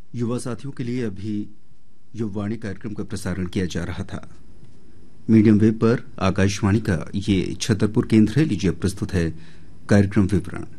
युवा साथियों के लिए अभी युववाणी कार्यक्रम का प्रसारण किया जा रहा था। मीडियम वेव पर आकाशवाणी का ये छतरपुर केंद्र है। लीजिए प्रस्तुत है कार्यक्रम विवरण।